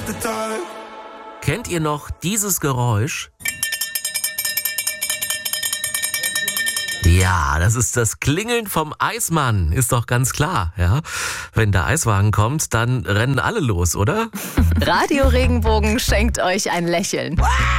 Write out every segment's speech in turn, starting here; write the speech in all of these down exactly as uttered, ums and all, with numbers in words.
Kennt ihr noch dieses Geräusch? Ja, das ist das Klingeln vom Eismann, ist doch ganz klar, ja. Wenn der Eiswagen kommt, dann rennen alle los, oder? Radio Regenbogen schenkt euch ein Lächeln.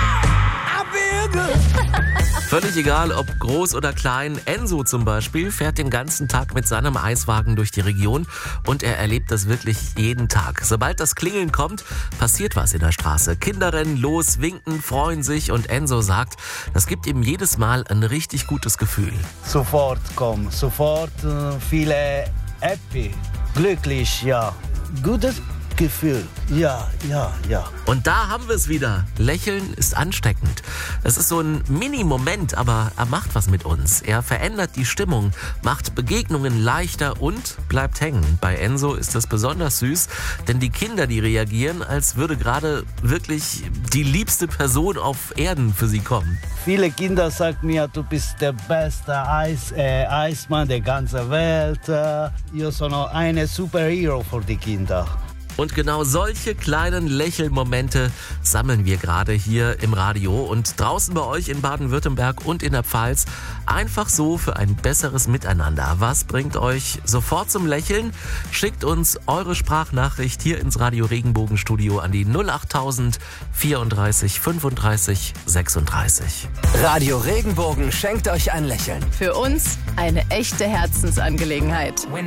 Völlig egal, ob groß oder klein, Enzo zum Beispiel fährt den ganzen Tag mit seinem Eiswagen durch die Region und er erlebt das wirklich jeden Tag. Sobald das Klingeln kommt, passiert was in der Straße. Kinder rennen los, winken, freuen sich und Enzo sagt, das gibt ihm jedes Mal ein richtig gutes Gefühl. Sofort kommen, sofort äh, viele happy, glücklich, ja, gutes Gefühl, ja, ja, ja. Und da haben wir es wieder. Lächeln ist ansteckend. Es ist so ein Mini-Moment, aber er macht was mit uns. Er verändert die Stimmung, macht Begegnungen leichter und bleibt hängen. Bei Enzo ist das besonders süß, denn die Kinder, die reagieren, als würde gerade wirklich die liebste Person auf Erden für sie kommen. Viele Kinder sagen mir, du bist der beste Eis, äh, Eismann der ganzen Welt. Äh, ich sono eine Superhero für die Kinder. Und genau solche kleinen Lächelmomente sammeln wir gerade hier im Radio und draußen bei euch in Baden-Württemberg und in der Pfalz. Einfach so für ein besseres Miteinander. Was bringt euch sofort zum Lächeln? Schickt uns eure Sprachnachricht hier ins Radio Regenbogen Studio an die null achttausend vierunddreißig fünfunddreißig sechsunddreißig. Radio Regenbogen schenkt euch ein Lächeln. Für uns eine echte Herzensangelegenheit.